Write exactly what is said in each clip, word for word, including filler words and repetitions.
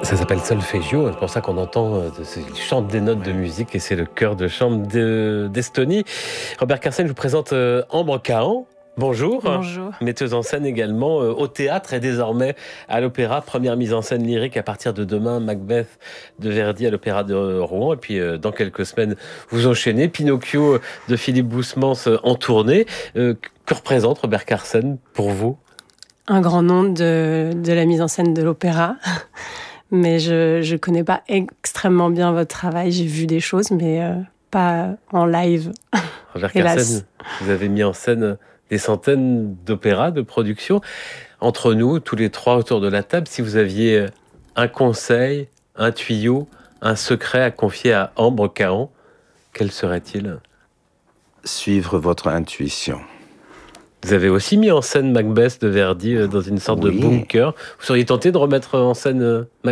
Ça s'appelle solfeggio, c'est pour ça qu'on entend, euh, il chante des notes de musique et c'est le chœur de chambre de- d'Estonie. Robert Carsen, je vous présente euh, Ambre Cahan. Bonjour. Bonjour. Metteuse en scène également euh, au théâtre et désormais à l'opéra. Première mise en scène lyrique à partir de demain, Macbeth de Verdi à l'opéra de Rouen. Et puis euh, dans quelques semaines, vous enchaînez Pinocchio de Philippe Boussemans euh, en tournée. Euh, que représente Robert Carsen pour vous ? Un grand nom de, de la mise en scène de l'opéra. Mais je ne connais pas extrêmement bien votre travail. J'ai vu des choses, mais euh, pas en live. Robert Hélas. Carsen, vous avez mis en scène des centaines d'opéras, de productions. Entre nous, tous les trois autour de la table, si vous aviez un conseil, un tuyau, un secret à confier à Ambre Cahan, quel serait-il ? Suivre votre intuition. Vous avez aussi mis en scène Macbeth de Verdi euh, dans une sorte Oui. de bunker. Vous seriez tenté de remettre en scène euh, Macbeth ?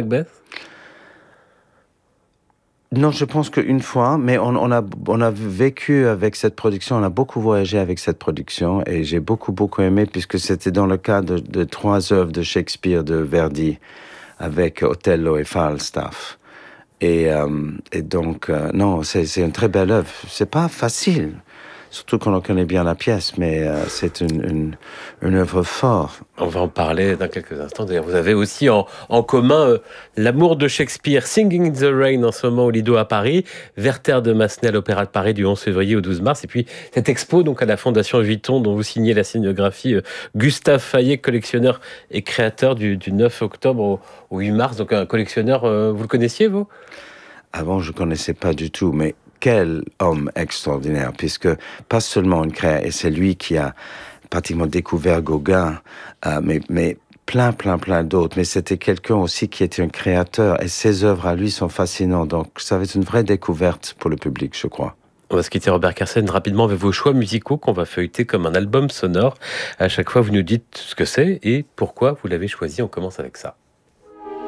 Non, je pense qu'une fois, mais on, on, a, on a vécu avec cette production, on a beaucoup voyagé avec cette production et j'ai beaucoup, beaucoup aimé puisque c'était dans le cadre de, de trois œuvres de Shakespeare de Verdi avec Othello et Falstaff. Et, euh, et donc, euh, non, c'est, c'est une très belle œuvre. C'est pas facile, surtout quand on connaît bien la pièce, mais euh, c'est une, une, une œuvre forte. On va en parler dans quelques instants. D'ailleurs, vous avez aussi en, en commun euh, l'amour de Shakespeare, Singing in the Rain en ce moment au Lido à Paris, Werther de Massenet à l'Opéra de Paris du onze février au douze mars, et puis cette expo donc à la Fondation Vuitton dont vous signez la scénographie, euh, Gustave Fayet, collectionneur et créateur du, du neuf octobre au, au huit mars. Donc un collectionneur, euh, vous le connaissiez vous ? Avant, je connaissais pas du tout, mais quel homme extraordinaire, puisque pas seulement une créature, et c'est lui qui a pratiquement découvert Gauguin, euh, mais, mais plein, plein, plein d'autres. Mais c'était quelqu'un aussi qui était un créateur, et ses œuvres à lui sont fascinantes. Donc, ça va être une vraie découverte pour le public, je crois. On va se quitter, Robert Carsen, rapidement avec vos choix musicaux qu'on va feuilleter comme un album sonore. À chaque fois, vous nous dites ce que c'est et pourquoi vous l'avez choisi. On commence avec ça.